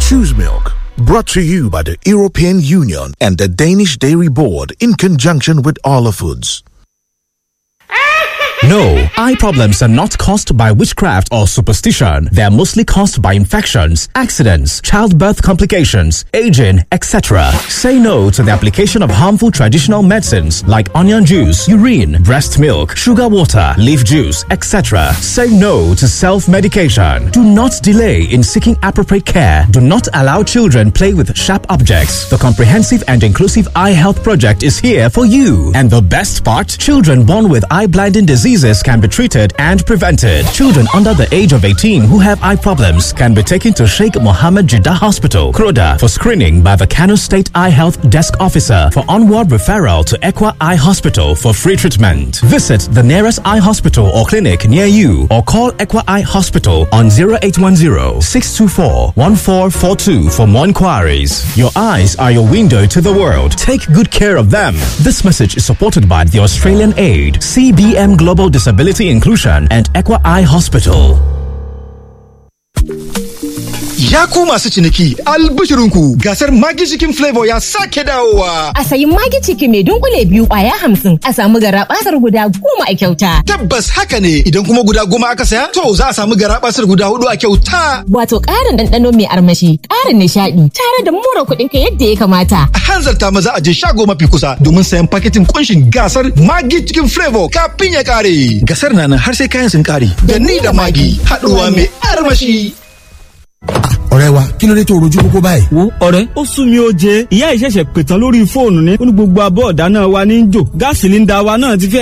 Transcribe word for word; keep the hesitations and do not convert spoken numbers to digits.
Choose Milk. Brought to you by the European Union and the Danish Dairy Board in conjunction with Arla Foods. No, eye problems are not caused by witchcraft or superstition. They are mostly caused by infections, accidents, childbirth complications, aging, et cetera. Say no to the application of harmful traditional medicines like onion juice, urine, breast milk, sugar water, leaf juice, et cetera. Say no to self-medication. Do not delay in seeking appropriate care. Do not allow children play with sharp objects. The comprehensive and inclusive eye health project is here for you. And the best part, children born with eye blinding disease can be treated and prevented. Children under the age of eighteen who have eye problems can be taken to Sheikh Mohammed Jeddah Hospital, Kroda, for screening by the Kano State Eye Health Desk Officer. For onward referral to Equa Eye Hospital for free treatment. Visit the nearest eye hospital or clinic near you or call Equa Eye Hospital on zero eight one zero, six two four, one four four two for more inquiries. Your eyes are your window to the world. Take good care of them. This message is supported by the Australian Aid, C B M Global Disability Inclusion and Equa Eye Hospital. Ya ku masu ciniki, albishirinku gasar Maggi Chicken Flavor ya sake dawowa. A sayi Maggi Chicken mai dunkule biyu kwaya hamsin a samu garabasar guda goma a kyauta. Tabbas haka ne, idan kuma guda goma aka saya, to za a samu garabasar guda hudu a kyauta. Wato ƙarin ɗanɗano mai armashi, ƙarin nishaɗi, tare da more kuɗinka yadda ya kamata. A hanzarta maza a je shago mafi kusa domin sayan paketin kunshin gasar Maggi Chicken Flavor kafin ya ƙare. Gasar na nan har sai kayan sun ƙare. Da ni da Maggi, haɗuwa mai armashi. Ọ̀rẹ́ wa, kí ló dé tó rojú kókó báyìí? Wo ọ̀rẹ́, ó sú mi ó jẹ. Ìyá ìṣẹ̀ṣẹ̀ pè tán lórí fóònù ni. Ó ní gbogbo abọ́ ọ̀dá náà wa ní jò. Gáàsì líńdà wa náà ti fẹ́